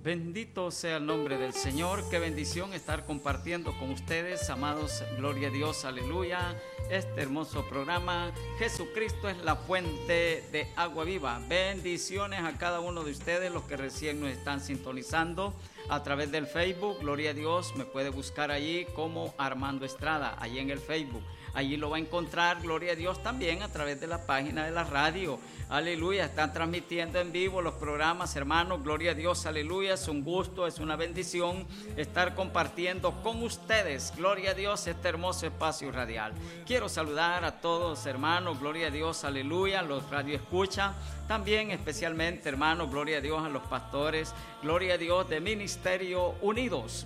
Bendito sea el nombre del Señor. Qué bendición estar compartiendo con ustedes, amados. Gloria a Dios, aleluya. Este hermoso programa, Jesucristo es la fuente de agua viva. Bendiciones a cada uno de ustedes, los que recién nos están sintonizando a través del Facebook. Gloria a Dios, me puede buscar allí como Armando Estrada, allí en el Facebook. Allí lo va a encontrar, gloria a Dios, también a través de la página de la radio. Aleluya, están transmitiendo en vivo los programas, hermanos, gloria a Dios, aleluya. Es un gusto, es una bendición estar compartiendo con ustedes, gloria a Dios, este hermoso espacio radial. Quiero saludar a todos, hermanos, gloria a Dios, aleluya, los radioescuchas. También especialmente, hermanos, gloria a Dios, a los pastores, gloria a Dios de Ministerio Unidos,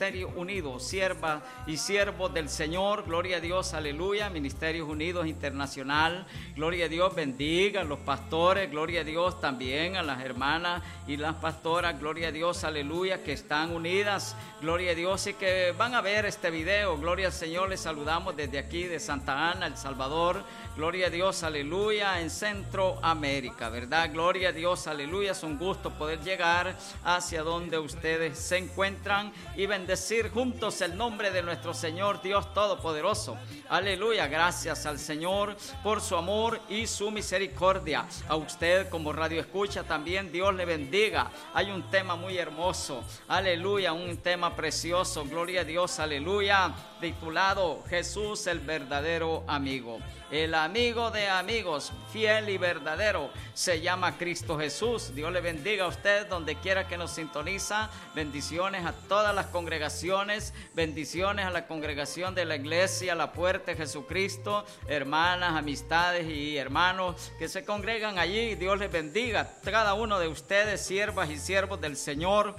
siervas y siervos del Señor, gloria a Dios, aleluya, Ministerios Unidos Internacional, gloria a Dios, bendiga a los pastores, gloria a Dios, también a las hermanas y las pastoras, gloria a Dios, aleluya, que están unidas, gloria a Dios, y que van a ver este video, gloria al Señor. Les saludamos desde aquí de Santa Ana, El Salvador, gloria a Dios, aleluya, en Centroamérica, ¿verdad? Gloria a Dios, aleluya. Es un gusto poder llegar hacia donde ustedes se encuentran y bendecir juntos el nombre de nuestro Señor Dios Todopoderoso. Aleluya, gracias al Señor por su amor y su misericordia. A usted como radio escucha también, Dios le bendiga. Hay un tema muy hermoso, aleluya, un tema precioso, gloria a Dios, aleluya, titulado Jesús el verdadero amigo. El amigo de amigos, fiel y verdadero, se llama Cristo Jesús. Dios le bendiga a usted donde quiera que nos sintoniza. Bendiciones a todas las congregaciones, bendiciones a la congregación de la iglesia, la Puerta de Jesucristo, hermanas, amistades y hermanos que se congregan allí. Dios les bendiga a cada uno de ustedes, siervas y siervos del Señor.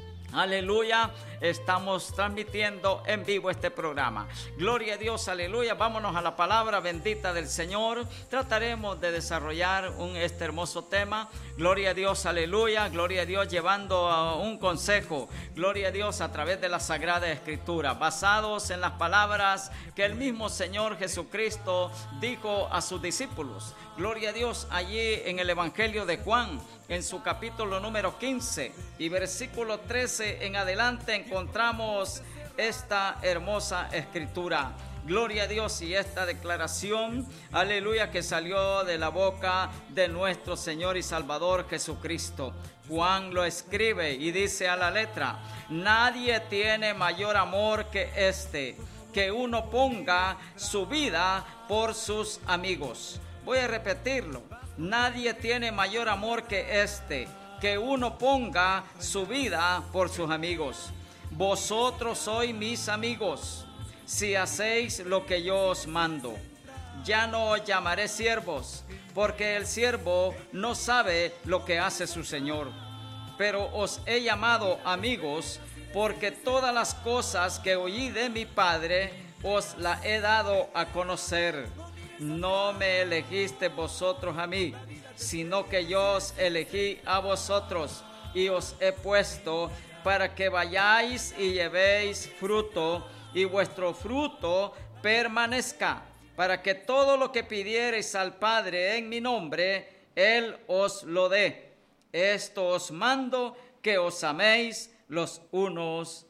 Aleluya, estamos transmitiendo en vivo este programa. Gloria a Dios, aleluya. Vámonos a la palabra bendita del Señor. Trataremos de desarrollar este hermoso tema. Gloria a Dios, aleluya. Gloria a Dios, llevando a un consejo. Gloria a Dios, a través de la Sagrada Escritura, basados en las palabras que el mismo Señor Jesucristo dijo a sus discípulos. Gloria a Dios, allí en el Evangelio de Juan, en su capítulo número 15 y versículo 13 en adelante, encontramos esta hermosa escritura. Gloria a Dios, y esta declaración, aleluya, que salió de la boca de nuestro Señor y Salvador Jesucristo. Juan lo escribe y dice a la letra: nadie tiene mayor amor que este, que uno ponga su vida por sus amigos. Voy a repetirlo. Nadie tiene mayor amor que este, que uno ponga su vida por sus amigos. Vosotros sois mis amigos, si hacéis lo que yo os mando. Ya no os llamaré siervos, porque el siervo no sabe lo que hace su señor. Pero os he llamado amigos, porque todas las cosas que oí de mi Padre os las he dado a conocer. No me elegiste vosotros a mí, sino que yo os elegí a vosotros y os he puesto para que vayáis y llevéis fruto, y vuestro fruto permanezca, para que todo lo que pidiereis al Padre en mi nombre, Él os lo dé. Esto os mando, que os améis los unos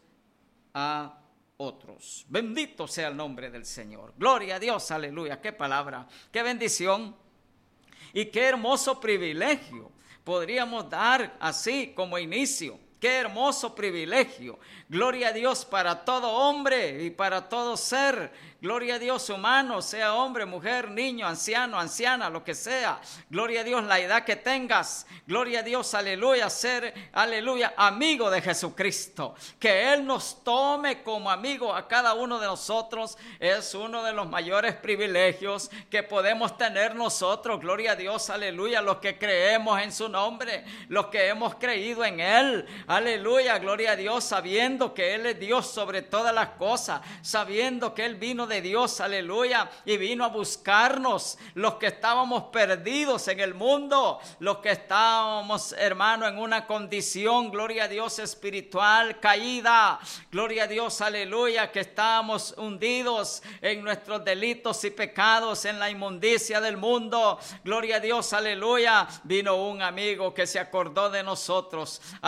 a otros. Bendito sea el nombre del Señor. Gloria a Dios, aleluya. Qué palabra, qué bendición y qué hermoso privilegio podríamos dar así como inicio. Qué hermoso privilegio. Gloria a Dios para todo hombre y para todo ser. Gloria a Dios humano, sea hombre, mujer, niño, anciano, anciana, lo que sea. Gloria a Dios la edad que tengas. Gloria a Dios, aleluya, ser, aleluya, amigo de Jesucristo. Que Él nos tome como amigo a cada uno de nosotros es uno de los mayores privilegios que podemos tener nosotros. Gloria a Dios, aleluya, los que creemos en su nombre, los que hemos creído en Él. Aleluya, gloria a Dios, sabiendo que Él es Dios sobre todas las cosas, sabiendo que Él vino de Dios, aleluya, y vino a buscarnos, los que estábamos perdidos en el mundo, los que estábamos, hermano, en una condición, gloria a Dios, espiritual, caída, gloria a Dios, aleluya, que estábamos hundidos en nuestros delitos y pecados, en la inmundicia del mundo, gloria a Dios, aleluya, vino un amigo que se acordó de nosotros, aleluya,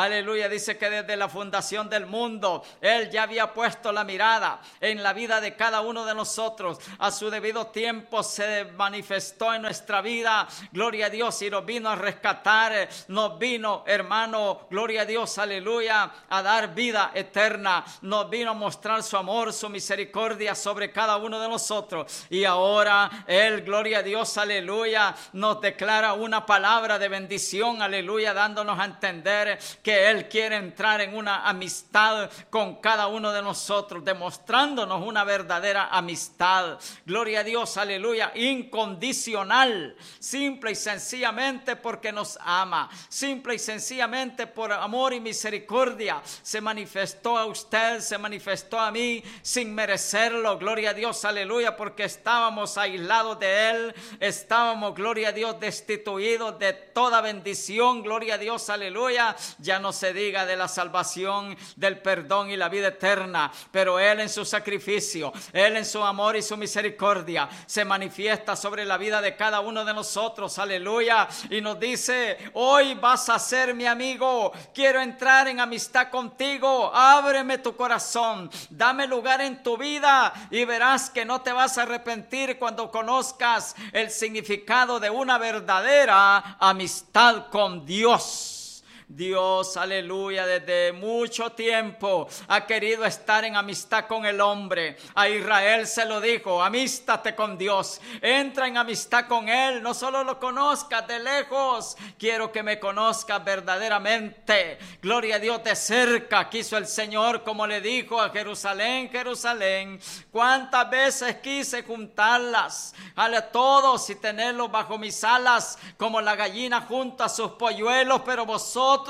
dice que desde la fundación del mundo, Él ya había puesto la mirada en la vida de cada uno de nosotros. A su debido tiempo se manifestó en nuestra vida, gloria a Dios, y nos vino a rescatar, nos vino, hermano, gloria a Dios, aleluya, a dar vida eterna, nos vino a mostrar su amor, su misericordia sobre cada uno de nosotros. Y ahora Él, gloria a Dios, aleluya, nos declara una palabra de bendición, aleluya, dándonos a entender que Él quiere entrar en una amistad con cada uno de nosotros, demostrándonos una verdadera amistad, gloria a Dios, aleluya, incondicional, simple y sencillamente porque nos ama, simple y sencillamente por amor y misericordia, se manifestó a usted, se manifestó a mí sin merecerlo, gloria a Dios, aleluya, porque estábamos aislados de Él, estábamos, gloria a Dios, destituidos de toda bendición, gloria a Dios, aleluya, ya no se diga de la salvación, del perdón y la vida eterna, pero Él en su sacrificio, Él en su amor y su misericordia se manifiesta sobre la vida de cada uno de nosotros, aleluya, y nos dice: hoy vas a ser mi amigo, quiero entrar en amistad contigo, ábreme tu corazón, dame lugar en tu vida y verás que no te vas a arrepentir cuando conozcas el significado de una verdadera amistad con Dios. Dios, aleluya, desde mucho tiempo ha querido estar en amistad con el hombre. A Israel se lo dijo: amístate con Dios, entra en amistad con Él, no solo lo conozcas de lejos, quiero que me conozcas verdaderamente. Gloria a Dios, de cerca quiso el Señor, como le dijo a Jerusalén: Jerusalén, cuántas veces quise juntarlas a todos y tenerlos bajo mis alas, como la gallina junto a sus polluelos, pero vosotros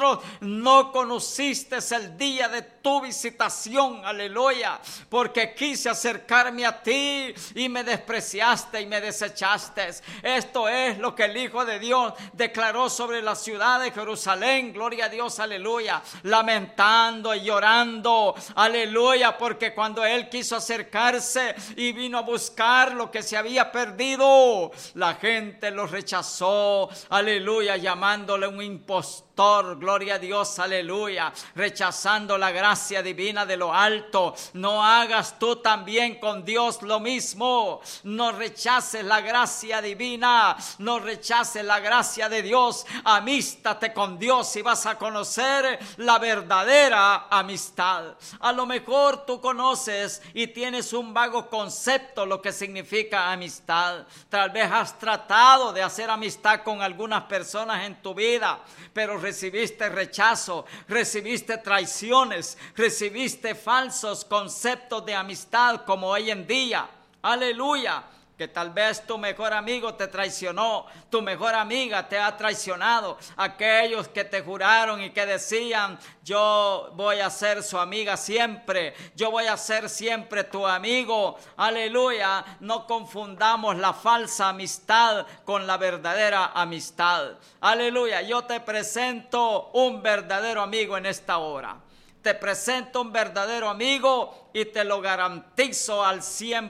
no conocisteis el día de tu visitación, aleluya, porque quise acercarme a ti y me despreciaste y me desechaste. Esto es lo que el Hijo de Dios declaró sobre la ciudad de Jerusalén, gloria a Dios, aleluya, lamentando y llorando, aleluya, porque cuando Él quiso acercarse y vino a buscar lo que se había perdido, la gente lo rechazó, aleluya, llamándole un impostor, gloria a Dios, aleluya, rechazando la gracia divina de lo alto. No hagas tú también con Dios lo mismo, no rechaces la gracia divina, no rechaces la gracia de Dios, amístate con Dios y vas a conocer la verdadera amistad. A lo mejor tú conoces y tienes un vago concepto lo que significa amistad, tal vez has tratado de hacer amistad con algunas personas en tu vida, pero recibiste rechazo, recibiste traiciones, recibiste falsos conceptos de amistad como hoy en día, aleluya, que tal vez tu mejor amigo te traicionó, tu mejor amiga te ha traicionado, aquellos que te juraron y que decían: yo voy a ser su amiga siempre, yo voy a ser siempre tu amigo, aleluya. No confundamos la falsa amistad con la verdadera amistad, aleluya. Yo te presento un verdadero amigo en esta hora. Te presento un verdadero amigo y te lo garantizo al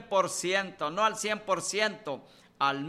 100%, no al 100%, al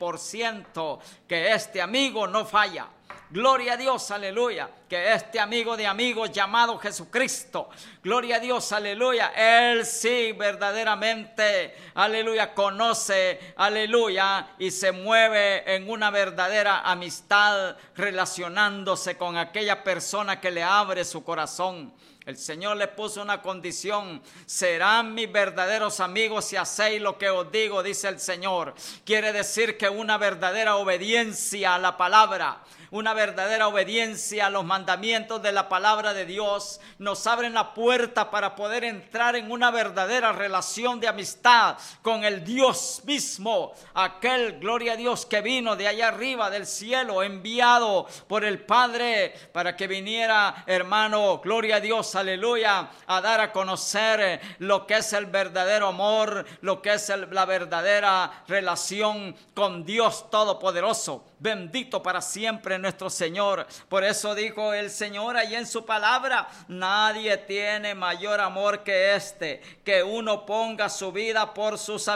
1000%, que este amigo no falla. Gloria a Dios, aleluya, que este amigo de amigos llamado Jesucristo, gloria a Dios, aleluya, Él sí verdaderamente, aleluya, conoce, aleluya, y se mueve en una verdadera amistad, relacionándose con aquella persona que le abre su corazón. El Señor le puso una condición: serán mis verdaderos amigos si hacéis lo que os digo, dice el Señor. Quiere decir que una verdadera obediencia a la palabra, una verdadera obediencia a los mandamientos de la palabra de Dios nos abren la puerta para poder entrar en una verdadera relación de amistad con el Dios mismo, aquel, gloria a Dios, que vino de allá arriba del cielo, enviado por el Padre para que viniera, hermano, gloria a Dios, aleluya, a dar a conocer lo que es el verdadero amor, lo que es la verdadera relación con Dios Todopoderoso. Bendito para siempre nuestro Señor. Por eso dijo el Señor ahí en su palabra: nadie tiene mayor amor que este, que uno ponga su vida por sus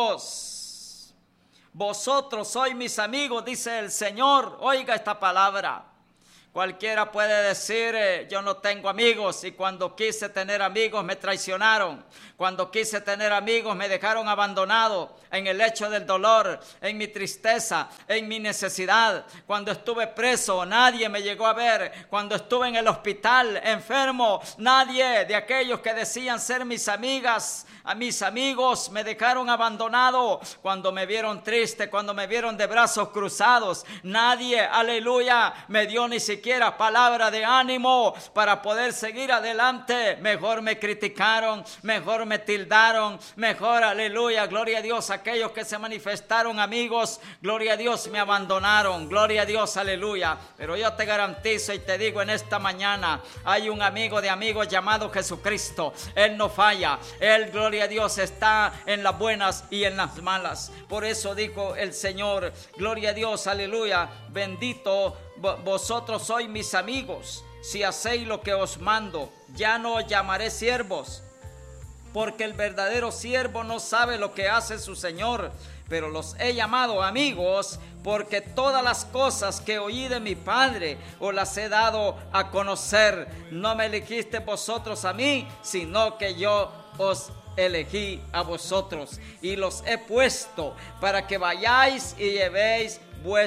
amigos. Vosotros sois mis amigos, dice el Señor. Oiga esta palabra: Cualquiera puede decir, yo no tengo amigos, y cuando quise tener amigos me traicionaron. Cuando quise tener amigos me dejaron abandonado en el lecho del dolor, en mi tristeza, en mi necesidad. Cuando estuve preso, nadie me llegó a ver. Cuando estuve en el hospital enfermo, nadie de aquellos que decían ser mis amigas, a mis amigos, me dejaron abandonado. Cuando me vieron triste, cuando me vieron de brazos cruzados, nadie, aleluya, me dio ni siquiera palabra de ánimo para poder seguir adelante. Mejor me criticaron, mejor me tildaron, mejor, aleluya, gloria a Dios, aquellos que se manifestaron amigos, gloria a Dios, me abandonaron, gloria a Dios, aleluya. Pero yo te garantizo y te digo en esta mañana, hay un amigo de amigos llamado Jesucristo. Él no falla, Él, gloria a Dios, está en las buenas y en las malas. Por eso dijo el Señor, gloria a Dios, aleluya, bendito vosotros sois mis amigos, si hacéis lo que os mando. Ya no os llamaré siervos, porque el verdadero siervo no sabe lo que hace su Señor, pero los he llamado amigos, porque todas las cosas que oí de mi Padre os las he dado a conocer. No me elegisteis vosotros a mí, sino que yo os elegí a vosotros, y los he puesto para que vayáis y llevéis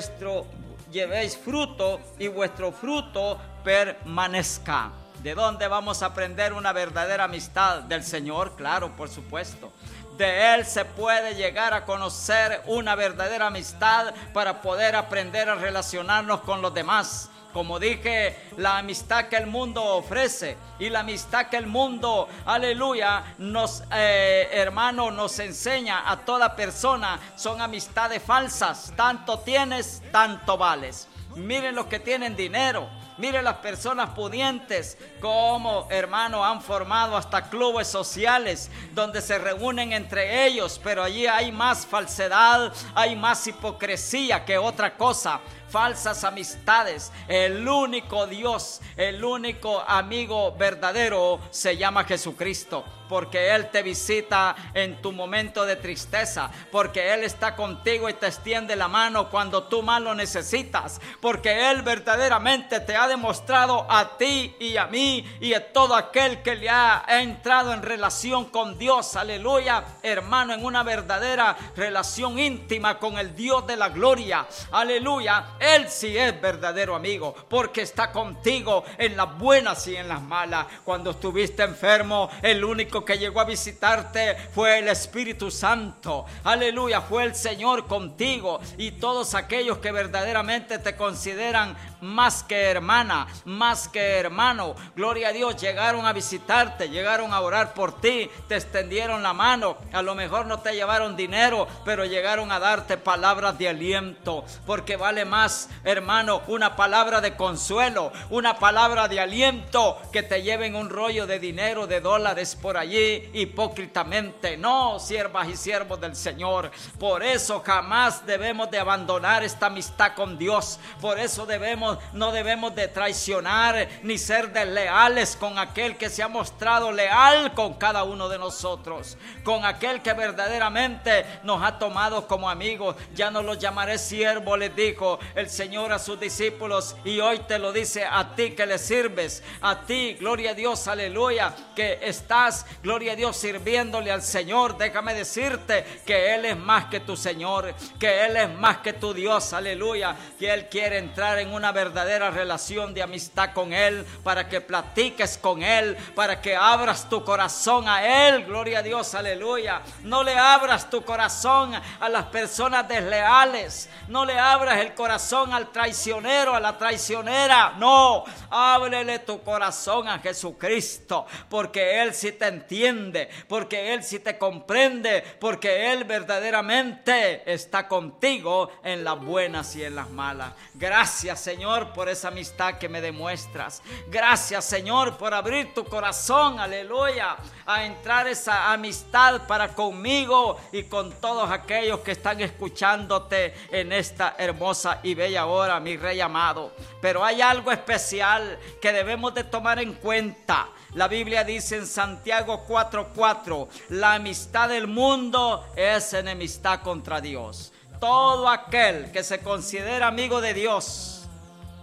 fruto, y vuestro fruto permanezca. ¿De dónde vamos a aprender una verdadera amistad? Del Señor, claro, por supuesto. De Él se puede llegar a conocer una verdadera amistad para poder aprender a relacionarnos con los demás. Como dije, la amistad que el mundo ofrece y la amistad que el mundo, aleluya, nos, hermano, nos enseña a toda persona, son amistades falsas. Tanto tienes, tanto vales. Miren los que tienen dinero. Miren las personas pudientes, como, hermano, han formado hasta clubes sociales donde se reúnen entre ellos, pero allí hay más falsedad, hay más hipocresía que otra cosa. Falsas amistades. El único Dios, el único amigo verdadero se llama Jesucristo, porque Él te visita en tu momento de tristeza, porque Él está contigo y te extiende la mano cuando tú más lo necesitas, porque Él verdaderamente te ha demostrado a ti y a mí y a todo aquel que le ha entrado en relación con Dios, aleluya, hermano, en una verdadera relación íntima con el Dios de la gloria, aleluya. Él sí es verdadero amigo, porque está contigo en las buenas y en las malas. Cuando estuviste enfermo, el único que llegó a visitarte fue el Espíritu Santo, aleluya, fue el Señor contigo. Y todos aquellos que verdaderamente te consideran más que hermana, más que hermano, gloria a Dios, llegaron a visitarte, llegaron a orar por ti, te extendieron la mano. A lo mejor no te llevaron dinero, pero llegaron a darte palabras de aliento, porque vale más, hermano, una palabra de consuelo, una palabra de aliento, que te lleven un rollo de dinero, de dólares por allí hipócritamente. No, siervas y siervos del Señor, por eso jamás debemos de abandonar esta amistad con Dios. Por eso no debemos de traicionar ni ser desleales con aquel que se ha mostrado leal con cada uno de nosotros, con aquel que verdaderamente nos ha tomado como amigos. Ya no los llamaré siervos, les dijo el Señor a sus discípulos, y hoy te lo dice a ti que le sirves, a ti, gloria a Dios, aleluya, que estás, gloria a Dios, sirviéndole al Señor. Déjame decirte que Él es más que tu Señor, que Él es más que tu Dios, aleluya, que Él quiere entrar en una verdadera relación de amistad con Él, para que platiques con Él, para que abras tu corazón a Él, gloria a Dios, aleluya. No le abras tu corazón a las personas desleales, no le abras el corazón al traicionero, a la traicionera, no, ábrele tu corazón a Jesucristo, porque Él sí te entiende, porque Él sí te comprende, porque Él verdaderamente está contigo en las buenas y en las malas. Gracias, Señor, por esa amistad que me demuestras. Gracias, Señor, por abrir tu corazón, aleluya, a entrar esa amistad para conmigo y con todos aquellos que están escuchándote en esta hermosa y bella hora, mi Rey amado. Pero hay algo especial que debemos de tomar en cuenta. La Biblia dice en Santiago 4:4, la amistad del mundo es enemistad contra Dios. Todo aquel que se considera amigo de Dios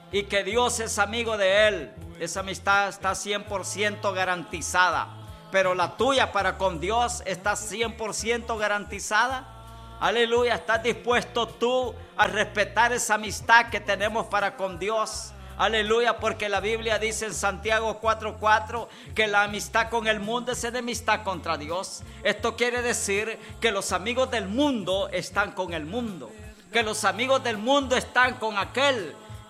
y que Dios es amigo de él, esa amistad está 100% garantizada. Pero la tuya para con Dios está 100% garantizada. Aleluya, ¿estás dispuesto tú a respetar esa amistad que tenemos para con Dios? Aleluya, porque la Biblia dice en Santiago 4:4 que la amistad con el mundo es enemistad contra Dios. Esto quiere decir que los amigos del mundo están con el mundo, que los amigos del mundo están con aquel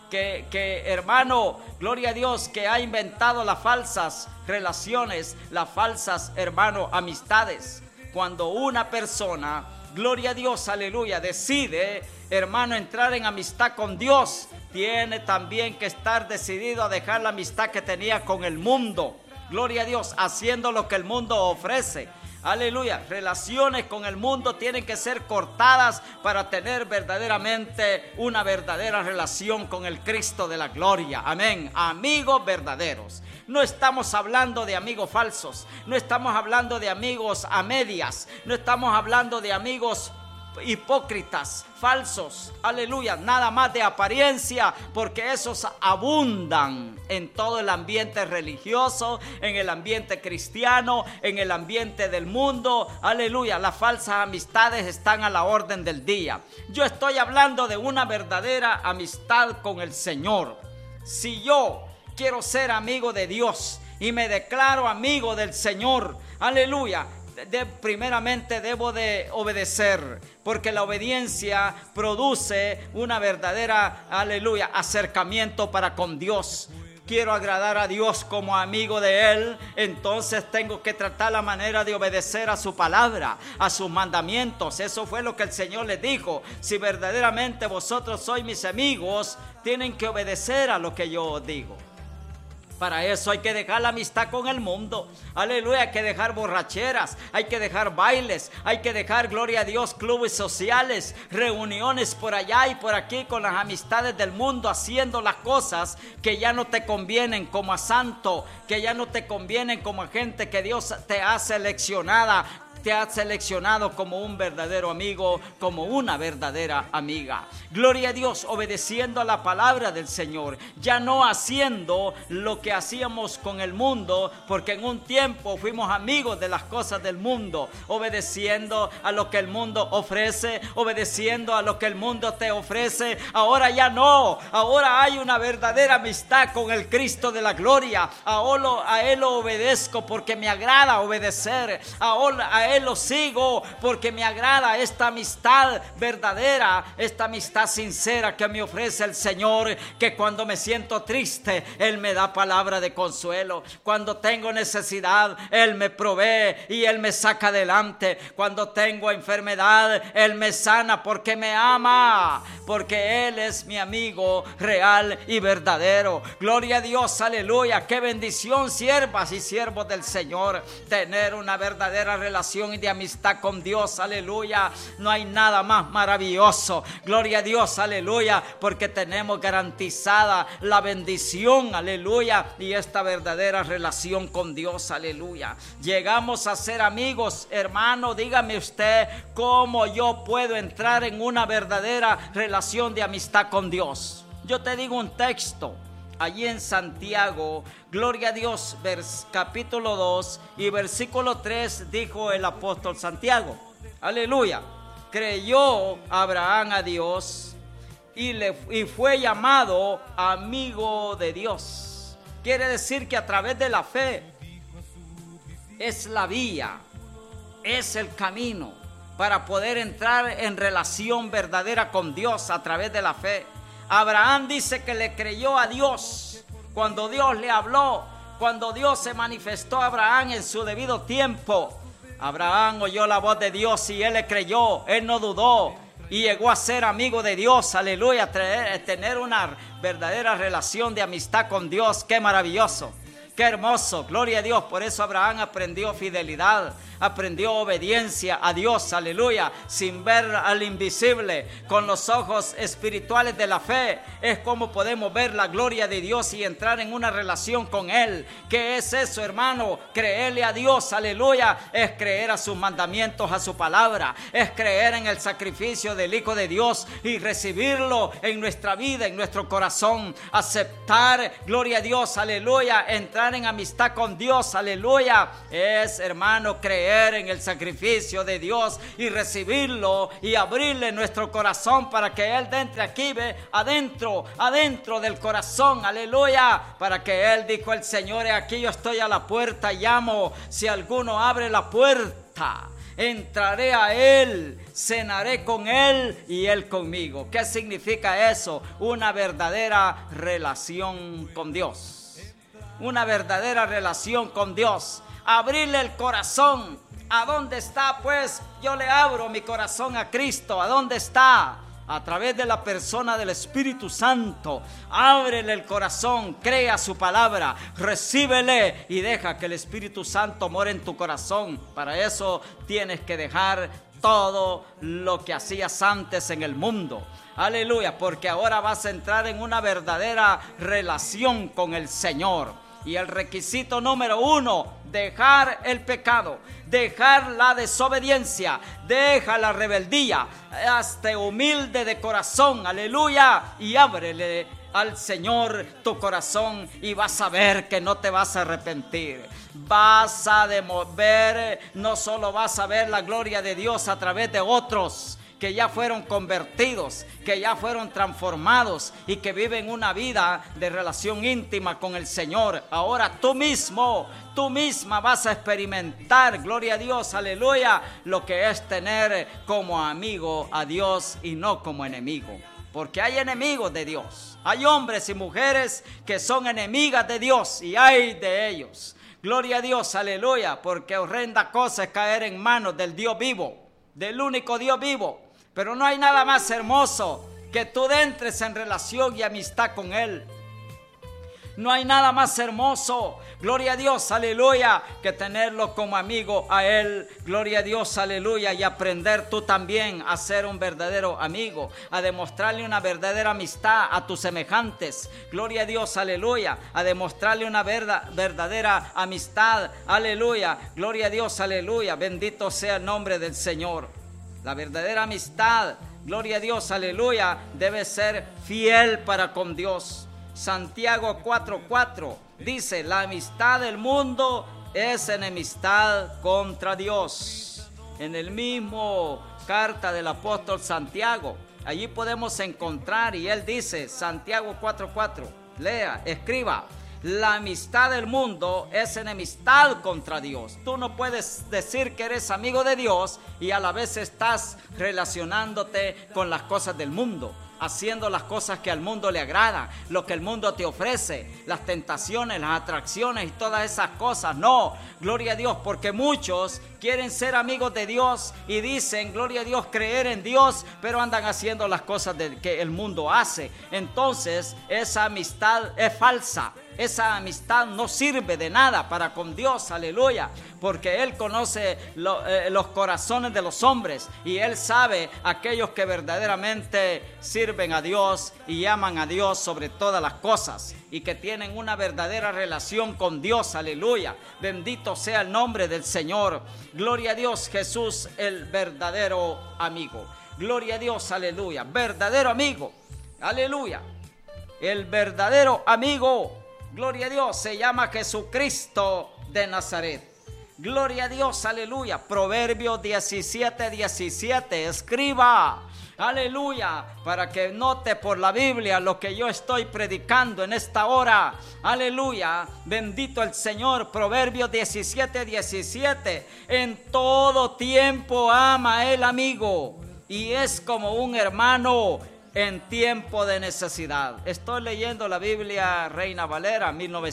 que hermano, gloria a Dios, que ha inventado las falsas relaciones, las falsas, hermano, amistades. Cuando una persona, gloria a Dios, aleluya, decide, hermano, entrar en amistad con Dios, tiene también que estar decidido a dejar la amistad que tenía con el mundo. Gloria a Dios, haciendo lo que el mundo ofrece. Aleluya, relaciones con el mundo tienen que ser cortadas para tener verdaderamente una verdadera relación con el Cristo de la gloria. Amén, amigos verdaderos. No estamos hablando de amigos falsos, no estamos hablando de amigos a medias, no estamos hablando de amigos hipócritas, falsos, aleluya, nada más de apariencia, porque esos abundan en todo el ambiente religioso, en el ambiente cristiano, en el ambiente del mundo, aleluya. Las falsas amistades están a la orden del día. Yo estoy hablando de una verdadera amistad con el Señor. Si yo quiero ser amigo de Dios y me declaro amigo del Señor, aleluya, primeramente debo de obedecer, porque la obediencia produce una verdadera, aleluya, acercamiento para con Dios. Quiero agradar a Dios como amigo de Él, entonces tengo que tratar la manera de obedecer a su palabra, a sus mandamientos. Eso fue lo que el Señor les dijo: si verdaderamente vosotros sois mis amigos, tienen que obedecer a lo que yo os digo. Para eso hay que dejar la amistad con el mundo. Aleluya, hay que dejar borracheras, hay que dejar bailes, hay que dejar, gloria a Dios, clubes sociales, reuniones por allá y por aquí con las amistades del mundo, haciendo las cosas que ya no te convienen como a santo, que ya no te convienen como a gente que Dios te ha seleccionado como un verdadero amigo, como una verdadera amiga. Gloria a Dios, obedeciendo a la palabra del Señor, ya no haciendo lo que hacíamos con el mundo, porque en un tiempo fuimos amigos de las cosas del mundo, obedeciendo a lo que el mundo ofrece, obedeciendo a lo que el mundo te ofrece. Ahora ya no, ahora hay una verdadera amistad con el Cristo de la gloria. A Él lo obedezco porque me agrada obedecer, a Él lo sigo porque me agrada esta amistad verdadera, esta amistad sincera que me ofrece el Señor, que cuando me siento triste, Él me da palabra de consuelo. Cuando tengo necesidad, Él me provee y Él me saca adelante. Cuando tengo enfermedad, Él me sana porque me ama, porque Él es mi amigo real y verdadero. Gloria a Dios, aleluya. Qué bendición, siervas y siervos del Señor, tener una verdadera relación y de amistad con Dios, aleluya. No hay nada más maravilloso, gloria a Dios, aleluya, porque tenemos garantizada la bendición, aleluya, y esta verdadera relación con Dios, aleluya. Llegamos a ser amigos, hermano. Dígame usted, ¿cómo yo puedo entrar en una verdadera relación de amistad con Dios? Yo te digo un texto. Allí en Santiago, gloria a Dios, capítulo 2 y versículo 3, dijo el apóstol Santiago, aleluya: creyó Abraham a Dios y fue llamado amigo de Dios. Quiere decir que a través de la fe es la vía, es el camino para poder entrar en relación verdadera con Dios a través de la fe. Abraham dice que le creyó a Dios cuando Dios le habló, cuando Dios se manifestó a Abraham en su debido tiempo. Abraham oyó la voz de Dios y él le creyó, él no dudó y llegó a ser amigo de Dios, aleluya, tener una verdadera relación de amistad con Dios. Qué maravilloso. Qué hermoso, gloria a Dios. Por eso Abraham aprendió fidelidad, aprendió obediencia a Dios, aleluya, sin ver al invisible. Con los ojos espirituales de la fe es como podemos ver la gloria de Dios y entrar en una relación con Él. ¿Qué es eso, hermano? Creerle a Dios, aleluya, es creer a sus mandamientos, a su palabra, es creer en el sacrificio del Hijo de Dios y recibirlo en nuestra vida, en nuestro corazón, aceptar, gloria a Dios, aleluya, entrar en amistad con Dios, aleluya, es, hermano, creer en el sacrificio de Dios y recibirlo y abrirle nuestro corazón para que Él entre aquí, ve, adentro del corazón, aleluya, para que Él, dijo el Señor, aquí yo estoy a la puerta y llamo, si alguno abre la puerta, entraré a Él, cenaré con Él y Él conmigo. ¿Qué significa eso? Una verdadera relación con Dios. Una verdadera relación con Dios. Abrirle el corazón. ¿A dónde está? Pues yo le abro mi corazón a Cristo. ¿A dónde está? A través de la persona del Espíritu Santo. Ábrele el corazón, crea su palabra, recíbele y deja que el Espíritu Santo more en tu corazón. Para eso tienes que dejar todo lo que hacías antes en el mundo. Aleluya, porque ahora vas a entrar en una verdadera relación con el Señor. Y el requisito número 1, dejar el pecado, dejar la desobediencia, deja la rebeldía, hazte humilde de corazón, aleluya, y ábrele al Señor tu corazón y vas a ver que no te vas a arrepentir. Vas a ver, no solo vas a ver la gloria de Dios a través de otros que ya fueron convertidos, que ya fueron transformados y que viven una vida de relación íntima con el Señor. Ahora tú misma vas a experimentar, gloria a Dios, aleluya, lo que es tener como amigo a Dios y no como enemigo. Porque hay enemigos de Dios, hay hombres y mujeres que son enemigas de Dios y hay de ellos. Gloria a Dios, aleluya, porque horrenda cosa es caer en manos del Dios vivo, del único Dios vivo. Pero no hay nada más hermoso que tú entres en relación y amistad con Él. No hay nada más hermoso, gloria a Dios, aleluya, que tenerlo como amigo a Él, gloria a Dios, aleluya, y aprender tú también a ser un verdadero amigo, a demostrarle una verdadera amistad a tus semejantes, gloria a Dios, aleluya, a demostrarle una verdadera amistad, aleluya, gloria a Dios, aleluya, bendito sea el nombre del Señor. La verdadera amistad, gloria a Dios, aleluya, debe ser fiel para con Dios. Santiago 4:4 dice, la amistad del mundo es enemistad contra Dios. En el mismo carta del apóstol Santiago, allí podemos encontrar, y él dice, Santiago 4:4, lea, escriba, la amistad del mundo es enemistad contra Dios. Tú no puedes decir que eres amigo de Dios y a la vez estás relacionándote con las cosas del mundo, haciendo las cosas que al mundo le agradan, lo que el mundo te ofrece, las tentaciones, las atracciones y todas esas cosas. No, gloria a Dios, porque muchos quieren ser amigos de Dios y dicen, gloria a Dios, creer en Dios, pero andan haciendo las cosas que el mundo hace. Entonces, esa amistad es falsa. Esa amistad no sirve de nada para con Dios, aleluya, porque Él conoce los corazones de los hombres y Él sabe aquellos que verdaderamente sirven a Dios y aman a Dios sobre todas las cosas y que tienen una verdadera relación con Dios, aleluya. Bendito sea el nombre del Señor. Gloria a Dios, Jesús, el verdadero amigo. Gloria a Dios, aleluya. Verdadero amigo, aleluya. El verdadero amigo, gloria a Dios, se llama Jesucristo de Nazaret. Gloria a Dios, aleluya. Proverbios 17:17, escriba, aleluya, para que note por la Biblia lo que yo estoy predicando en esta hora. Aleluya, bendito el Señor. Proverbios 17:17, en todo tiempo ama el amigo y es como un hermano en tiempo de necesidad. Estoy leyendo la Biblia Reina Valera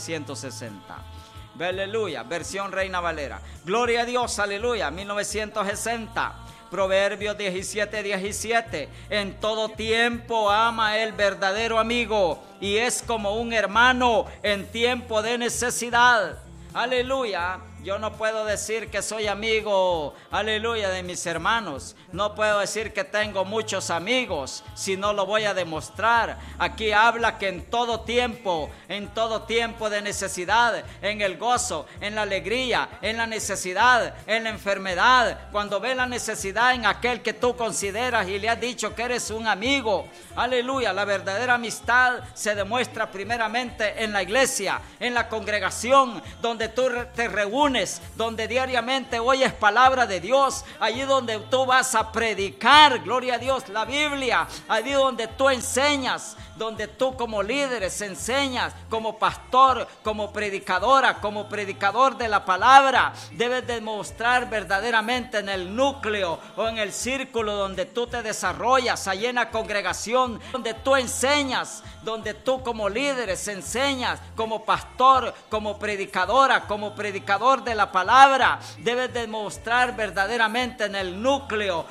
1960. Aleluya, versión Reina Valera. Gloria a Dios, aleluya, 1960. Proverbios 17:17. En todo tiempo ama el verdadero amigo y es como un hermano en tiempo de necesidad. Aleluya. Yo no puedo decir que soy amigo, aleluya, de mis hermanos. No puedo decir que tengo muchos amigos si no lo voy a demostrar. Aquí habla que en todo tiempo de necesidad, en el gozo, en la alegría, en la necesidad, en la enfermedad, cuando ve la necesidad en aquel que tú consideras y le has dicho que eres un amigo. Aleluya, la verdadera amistad se demuestra primeramente en la iglesia, en la congregación, donde tú te reúnes, donde diariamente oyes palabra de Dios, allí donde tú vas a predicar, gloria a Dios, la Biblia, allí donde tú enseñas, donde tú como líderes enseñas, como pastor, como predicadora, como predicador de la palabra, debes demostrar verdaderamente en el núcleo o en el círculo donde tú te desarrollas, allí en la congregación, donde tú enseñas, donde tú como líderes enseñas, como pastor, como predicadora, como predicador de la palabra, debes demostrar verdaderamente en el núcleo